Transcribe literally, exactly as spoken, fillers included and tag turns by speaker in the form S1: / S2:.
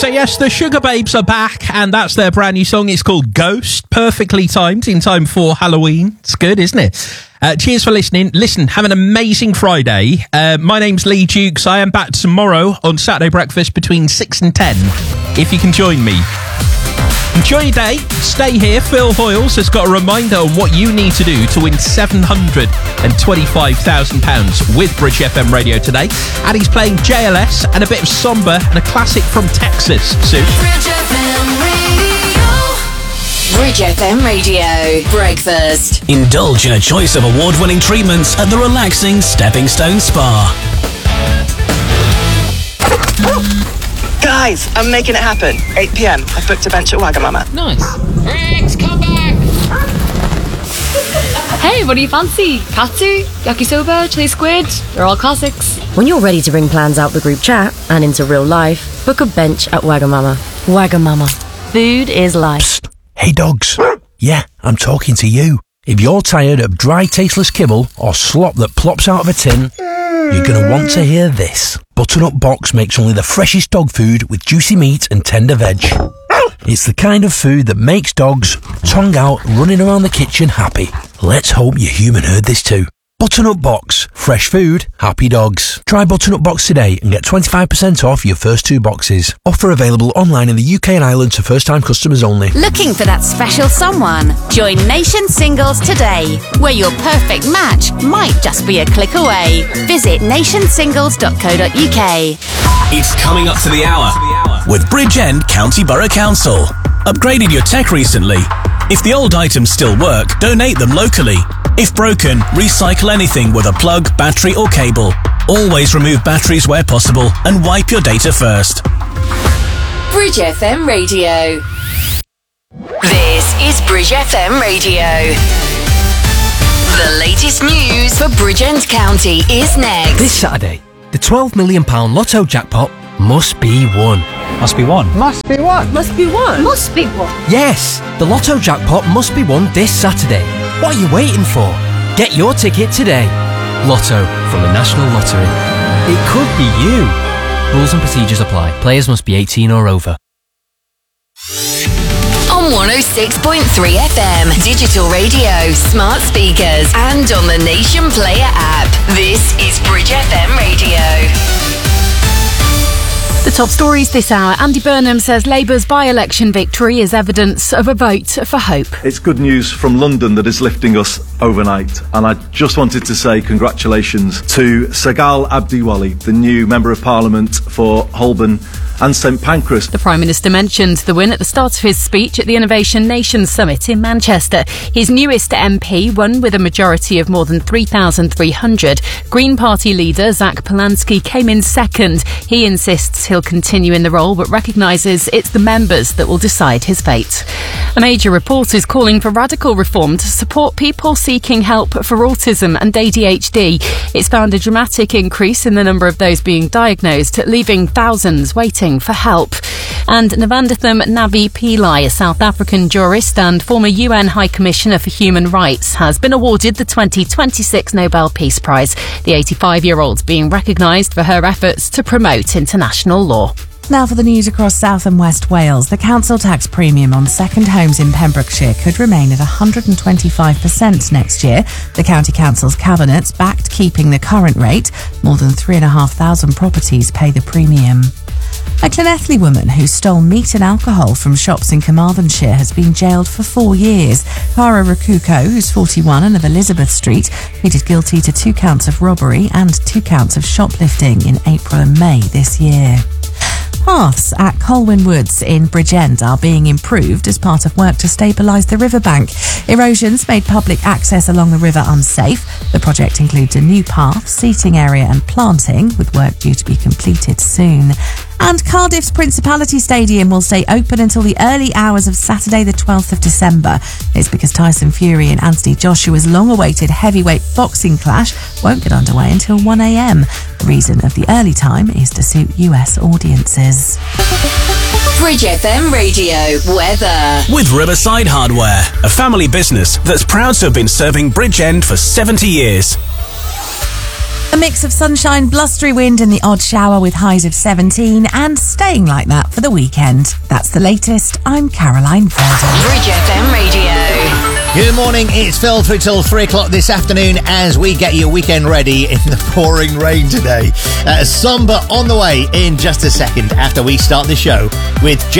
S1: So yes, the Sugar Babes are back, and that's their brand new song. It's called Ghost, perfectly timed in time for Halloween. It's good, isn't it? Uh, cheers for listening. Listen, have an amazing Friday. Uh, my name's Lee Dukes. I am back tomorrow on Saturday Breakfast between six and ten, if you can join me. Enjoy your day. Stay here. Phil Hoyles has got a reminder on what you need to do to win seven hundred twenty-five thousand pounds with Bridge F M Radio today. And he's playing J L S and a bit of Somber and a classic from Texas soon.
S2: Bridge F M Radio. Bridge F M Radio. Breakfast.
S3: Indulge in a choice of award-winning treatments at the relaxing Stepping Stone Spa.
S4: Guys, I'm making it happen. eight p.m. I've booked a bench at Wagamama.
S5: Nice. Rex, come back!
S6: Hey, what do you fancy? Katsu, yakisoba, chili squid? They're all classics.
S7: When you're ready to bring plans out the group chat and into real life, book a bench at Wagamama. Wagamama. Food is life.
S8: Psst. Hey dogs. Yeah, I'm talking to you. If you're tired of dry, tasteless kibble or slop that plops out of a tin, you're going to want to hear this. Butternut Box makes only the freshest dog food with juicy meat and tender veg. It's the kind of food that makes dogs, tongue out, running around the kitchen happy. Let's hope your human heard this too. Butternut Box. Fresh food, happy dogs. Try Butternut Box today and get twenty-five percent off your first two boxes. Offer available online in the U K and Ireland to first-time customers only.
S2: Looking for that special someone? Join Nation Singles today, where your perfect match might just be a click away. Visit nation singles dot co dot uk.
S3: It's coming up to the hour with Bridgend County Borough Council. Upgraded your tech recently? If the old items still work, donate them locally. If broken, recycle anything with a plug, battery or cable. Always remove batteries where possible and wipe your data first.
S2: Bridge F M Radio. This is Bridge F M Radio. The latest news for Bridgend County is next.
S9: This Saturday, the twelve million pounds Lotto jackpot must be won.
S10: Must be won.
S11: Must be won.
S7: Must be won. Must be won.
S9: Yes, the Lotto jackpot must be won this Saturday. What are you waiting for? Get your ticket today. Lotto from the National Lottery. It could be you. Rules and procedures apply. Players must be eighteen or over.
S2: On one oh six point three F M, digital radio, smart speakers, and on the Nation Player app. This is Bridge F M Radio.
S12: The top stories this hour. Andy Burnham says Labour's by-election victory is evidence of a vote for hope.
S13: It's good news from London that is lifting us overnight. And I just wanted to say congratulations to Sagal Abdiwali, the new Member of Parliament for Holborn and St Pancras.
S12: The Prime Minister mentioned the win at the start of his speech at the Innovation Nation Summit in Manchester. His newest M P won with a majority of more than three thousand three hundred. Green Party leader Zach Polanski came in second. He insists he'll continue in the role but recognises it's the members that will decide his fate. A major report is calling for radical reform to support people seeking help for autism and A D H D. It's found a dramatic increase in the number of those being diagnosed, leaving thousands waiting for help. And Navanditham Navi Pillai, a South African jurist and former U N High Commissioner for Human Rights, has been awarded the twenty twenty-six Nobel Peace Prize. The eighty-five-year-old's being recognised for her efforts to promote international law.
S14: Now for the news across South and West Wales. The council tax premium on second homes in Pembrokeshire could remain at one hundred twenty-five percent next year. The County Council's Cabinet's backed keeping the current rate. More than three thousand five hundred properties pay the premium. A Llanelli woman who stole meat and alcohol from shops in Carmarthenshire has been jailed for four years. Cara Rakuko, who's forty-one and of Elizabeth Street, pleaded guilty to two counts of robbery and two counts of shoplifting in April and May this year. Paths at Colwyn Woods in Bridgend are being improved as part of work to stabilise the riverbank. Erosion's made public access along the river unsafe. The project includes a new path, seating area and planting, with work due to be completed soon. And Cardiff's Principality Stadium will stay open until the early hours of Saturday the twelfth of December. It's because Tyson Fury and Anthony Joshua's long-awaited heavyweight boxing clash won't get underway until one a.m. The reason of the early time is to suit U S audiences.
S2: Bridge F M Radio weather.
S3: With Riverside Hardware, a family business that's proud to have been serving Bridgend for seventy years.
S14: A mix of sunshine, blustery wind and the odd shower with highs of seventeen and staying like that for the weekend. That's the latest. I'm Caroline Furden.
S2: Bridge F M Radio.
S10: Good morning, it's Phil through till three o'clock this afternoon as we get your weekend ready in the pouring rain today. Uh, Somber on the way in just a second after we start the show with J